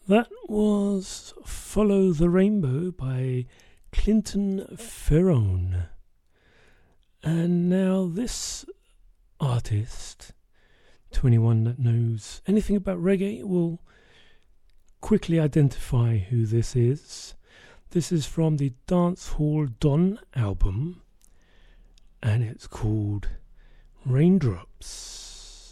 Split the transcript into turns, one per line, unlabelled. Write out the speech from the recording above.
That was Follow the Rainbow by Clinton Ferrone. And now this artist, to anyone that knows anything about reggae, will quickly identify who this is. This is from the Dancehall Don album, and it's called Raindrops.